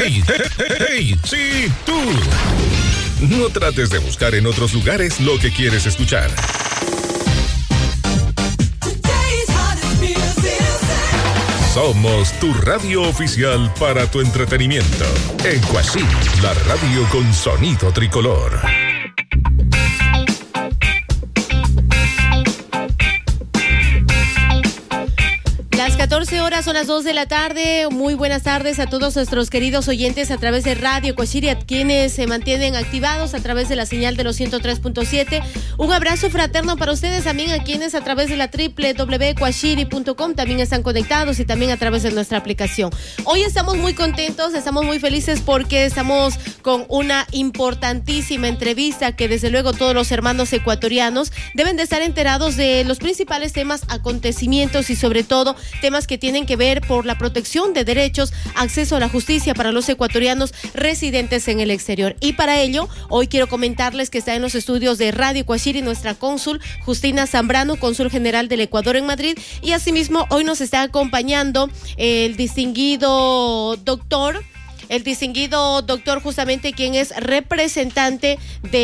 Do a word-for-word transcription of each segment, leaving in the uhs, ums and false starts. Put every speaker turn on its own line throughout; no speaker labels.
¡Hey! ¡Hey! ¡Sí, tú! No trates de buscar en otros lugares lo que quieres escuchar. Somos tu radio oficial para tu entretenimiento. En Cuachi, la radio con sonido tricolor.
Las catorce horas son las dos de la tarde. Muy buenas tardes a todos nuestros queridos oyentes a través de Radio Cuachiri, a quienes se mantienen activados a través de la señal de los ciento tres punto siete. Un abrazo fraterno para ustedes, también a quienes a través de la doble u doble u doble u punto cuachiri punto com también están conectados y también a través de nuestra aplicación. Hoy estamos muy contentos, estamos muy felices porque estamos con una importantísima entrevista que desde luego todos los hermanos ecuatorianos deben de estar enterados de los principales temas, acontecimientos y sobre todo temas que tienen que ver por la protección de derechos, acceso a la justicia para los ecuatorianos residentes en el exterior. Y para ello, hoy quiero comentarles que está en los estudios de Radio Cuachiri nuestra cónsul Justina Zambrano, cónsul general del Ecuador en Madrid, y asimismo hoy nos está acompañando el distinguido doctor El distinguido doctor justamente quien es representante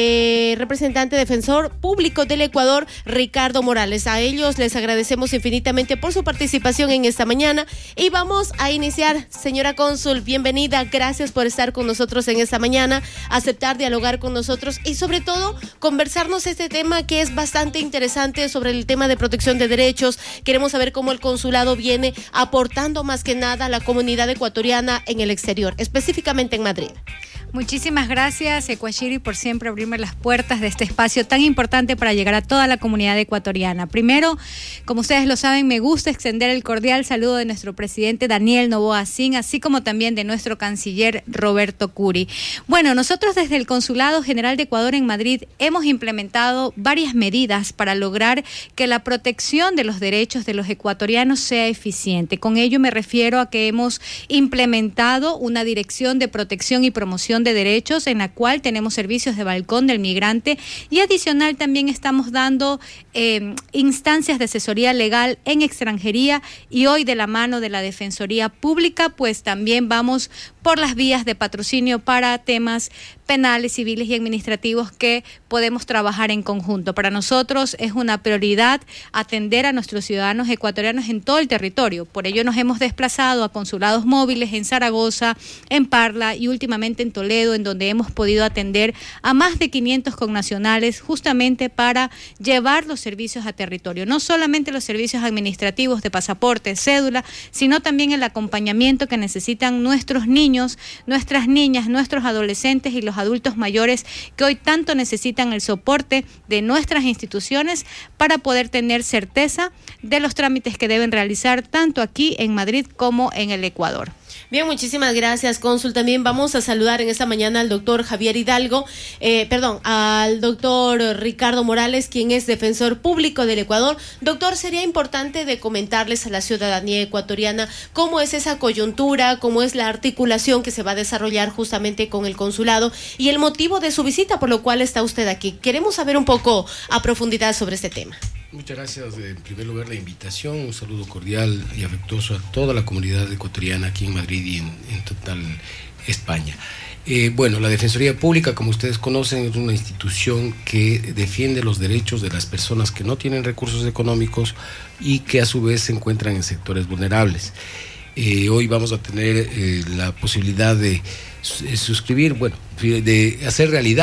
de representante defensor público del Ecuador, Ricardo Morales. A ellos les agradecemos infinitamente por su participación en esta mañana y vamos a iniciar. Señora cónsul, bienvenida, gracias por estar con nosotros en esta mañana, aceptar dialogar con nosotros y sobre todo conversarnos este tema que es bastante interesante sobre el tema de protección de derechos. Queremos saber cómo el consulado viene aportando más que nada a la comunidad ecuatoriana en el exterior, específicamente en Madrid.
Muchísimas gracias, Ecuachiri, por siempre abrirme las puertas de este espacio tan importante para llegar a toda la comunidad ecuatoriana. Primero, como ustedes lo saben, me gusta extender el cordial saludo de nuestro presidente Daniel Noboa Sin, así como también de nuestro canciller Roberto Curi. Bueno, nosotros desde el Consulado General de Ecuador en Madrid hemos implementado varias medidas para lograr que la protección de los derechos de los ecuatorianos sea eficiente. Con ello me refiero a que hemos implementado una dirección de protección y promoción de derechos en la cual tenemos servicios de balcón del migrante y adicional también estamos dando eh, instancias de asesoría legal en extranjería y hoy de la mano de la Defensoría Pública pues también vamos por las vías de patrocinio para temas penales, civiles y administrativos que podemos trabajar en conjunto. Para nosotros es una prioridad atender a nuestros ciudadanos ecuatorianos en todo el territorio. Por ello nos hemos desplazado a consulados móviles en Zaragoza, en Parla y últimamente en Toledo, en donde hemos podido atender a más de quinientos connacionales justamente para llevar los servicios a territorio. No solamente los servicios administrativos de pasaporte, cédula, sino también el acompañamiento que necesitan nuestros niños, nuestras niñas, nuestros adolescentes y los adultos mayores que hoy tanto necesitan el soporte de nuestras instituciones para poder tener certeza de los trámites que deben realizar tanto aquí en Madrid como en el Ecuador.
Bien, muchísimas gracias, cónsul. También vamos a saludar en esta mañana al doctor Javier Hidalgo, eh, perdón, al doctor Ricardo Morales, quien es defensor público del Ecuador. Doctor, sería importante de comentarles a la ciudadanía ecuatoriana cómo es esa coyuntura, cómo es la articulación que se va a desarrollar justamente con el consulado y el motivo de su visita, por lo cual está usted aquí. Queremos saber un poco a profundidad sobre este tema.
Muchas gracias, en primer lugar, la invitación, un saludo cordial y afectuoso a toda la comunidad ecuatoriana aquí en Madrid y en, en total España. Eh, bueno, la Defensoría Pública, como ustedes conocen, es una institución que defiende los derechos de las personas que no tienen recursos económicos y que a su vez se encuentran en sectores vulnerables. Eh, hoy vamos a tener eh, la posibilidad de suscribir, bueno, de hacer realidad